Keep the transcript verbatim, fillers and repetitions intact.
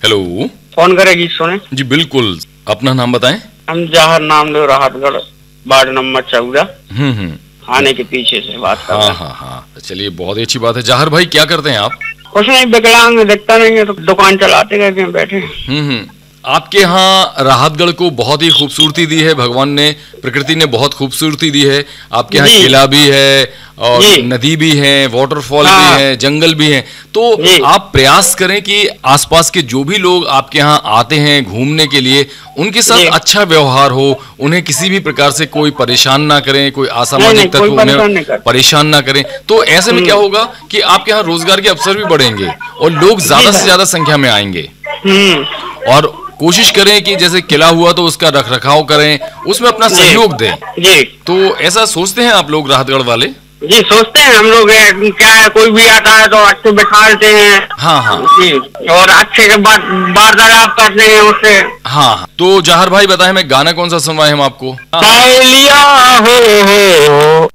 Hello, phone करेगी सुने जी बिल्कुल, अपना नाम बताएं। हम जहर नामदेव राहतगढ़ वार्ड नंबर चौदह हम्म हम्म आने के पीछे से बात कर रहे हाँ हैं। हाँ हाँ, चलिए बहुत ही अच्छी बात है। जहर भाई क्या करते हैं आप? कुछ नहीं, विकलांग दिखता नहीं है तो दुकान चलाते रहते हैं बैठे। हम्म हम्म आपके यहाँ राहतगढ़ को बहुत ही खूबसूरती दी है भगवान ने, प्रकृति ने बहुत खूबसूरती दी है। आपके यहाँ जी। किला भी है और जी। नदी भी है, वाटरफॉल हाँ। भी है, जंगल भी है। तो जी। आप प्रयास करें कि आसपास के जो भी लोग आपके यहाँ आते हैं घूमने के लिए, उनके जी। साथ अच्छा व्यवहार हो, उन्हें किसी भी प्रकार से कोई परेशान ना करें, कोई नहीं, असामाजिक नहीं, कोई तत्व परेशान उन्हें नहीं करते। परेशान ना करें। तो ऐसे में क्या होगा कि आपके यहाँ रोजगार के अवसर भी बढ़ेंगे और लोग ज्यादा से ज्यादा संख्या में आएंगे। हम्म और कोशिश करें कि जैसे किला हुआ तो उसका रख रखाव करें, उसमें अपना जी। सहयोग दें। जी तो ऐसा सोचते हैं आप लोग राहतगढ़ वाले? जी सोचते हैं हम लोग, ये क्या है, कोई भी आता है तो अच्छे बिठाते हैं। हाँ हाँ जी, और अच्छे के बाद वार्तालाप करते हैं उससे। हाँ हाँ। तो जहर भाई बताएं, मैं गाना कौन सा सुनवाएं हम आपको? हाँ। पायलिया हो, हो